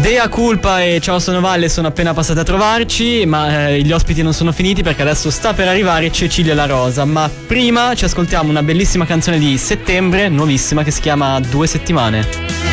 Dea Culpa e Ciao Sono Valle sono appena passate a trovarci, ma gli ospiti non sono finiti perché adesso sta per arrivare Cecilia La Rosa. Ma prima ci ascoltiamo una bellissima canzone di Settembre, nuovissima, che si chiama 2 settimane.